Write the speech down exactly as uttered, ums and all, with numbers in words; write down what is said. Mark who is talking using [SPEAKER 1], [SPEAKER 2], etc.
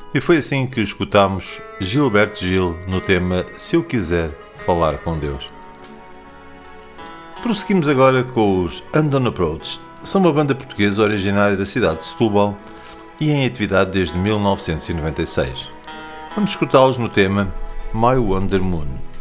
[SPEAKER 1] E foi assim que escutámos Gilberto Gil no tema Se Eu Quiser Falar com Deus. Prosseguimos agora com os Unknown Approach. São uma banda portuguesa originária da cidade de Setúbal e em atividade desde mil novecentos e noventa e seis. Vamos escutá-los no tema My Wonder Moon.